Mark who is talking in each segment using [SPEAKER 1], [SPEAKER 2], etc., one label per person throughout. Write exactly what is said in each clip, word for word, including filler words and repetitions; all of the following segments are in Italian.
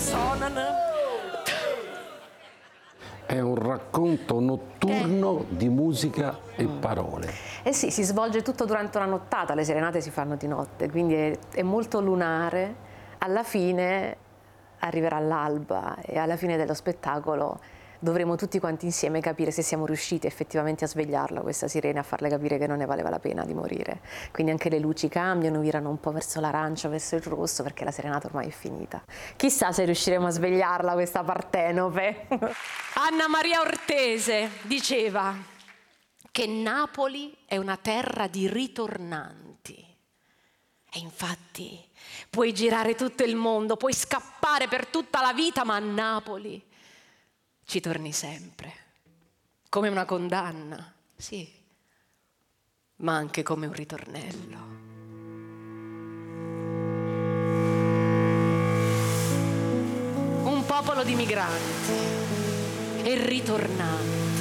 [SPEAKER 1] suonano.
[SPEAKER 2] È un racconto notturno di musica e parole.
[SPEAKER 1] Eh sì, si svolge tutto durante una nottata, le serenate si fanno di notte, quindi è, è molto lunare. Alla fine arriverà l'alba e alla fine dello spettacolo dovremo tutti quanti insieme capire se siamo riusciti effettivamente a svegliarla, questa sirena, a farle capire che non ne valeva la pena di morire. Quindi anche le luci cambiano, virano un po' verso l'arancio, verso il rosso, perché la serenata ormai è finita. Chissà se riusciremo a svegliarla, questa Partenope. Anna Maria Ortese diceva che Napoli è una terra di ritornanti. E infatti puoi girare tutto il mondo, puoi scappare per tutta la vita, ma a Napoli ci torni sempre, come una condanna, sì, ma anche come un ritornello. Un popolo di migranti e ritornanti,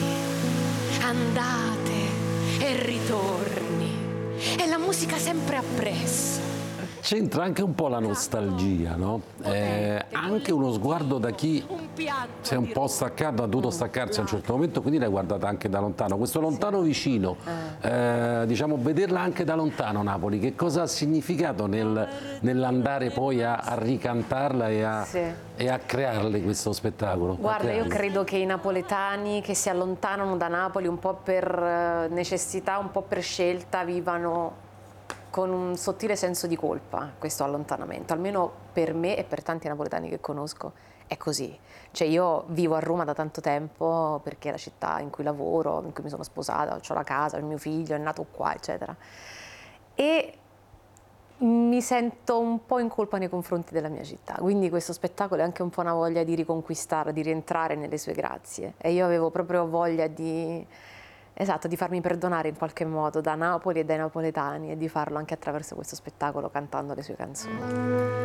[SPEAKER 1] andate e ritorni, e la musica sempre appresso.
[SPEAKER 2] C'entra anche un po' la nostalgia, no? Eh, anche uno sguardo da chi si è un po' staccato, ha dovuto staccarsi a un certo momento, quindi l'hai guardata anche da lontano. Questo lontano vicino, eh, diciamo, vederla anche da lontano Napoli, che cosa ha significato nel, nell'andare poi a, a ricantarla e a,
[SPEAKER 1] Sì.
[SPEAKER 2] e a crearle questo spettacolo?
[SPEAKER 1] Guarda, io credo che i napoletani che si allontanano da Napoli un po' per necessità, un po' per scelta, vivano con un sottile senso di colpa questo allontanamento, almeno per me e per tanti napoletani che conosco è così. Cioè io vivo a Roma da tanto tempo perché è la città in cui lavoro, in cui mi sono sposata, ho la casa, il mio figlio è nato qua, eccetera. E mi sento un po' in colpa nei confronti della mia città, quindi questo spettacolo è anche un po' una voglia di riconquistarla, di rientrare nelle sue grazie. E io avevo proprio voglia di... Esatto, di farmi perdonare in qualche modo da Napoli e dai napoletani e di farlo anche attraverso questo spettacolo cantando le sue canzoni.